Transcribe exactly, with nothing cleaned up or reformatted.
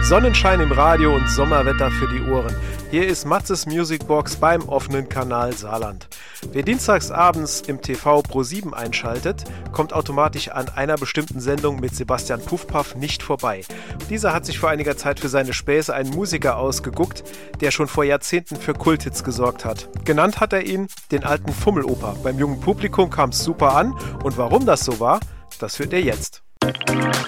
Sonnenschein im Radio und Sommerwetter für die Ohren. Hier ist Matzes Musicbox beim offenen Kanal Saarland. Wer dienstags abends im T V Pro sieben einschaltet, kommt automatisch an einer bestimmten Sendung mit Sebastian Puffpaff nicht vorbei. Dieser hat sich vor einiger Zeit für seine Späße einen Musiker ausgeguckt, der schon vor Jahrzehnten für Kulthits gesorgt hat. Genannt hat er ihn den alten Fummeloper. Beim jungen Publikum kam es super an und warum das so war, das hört ihr jetzt.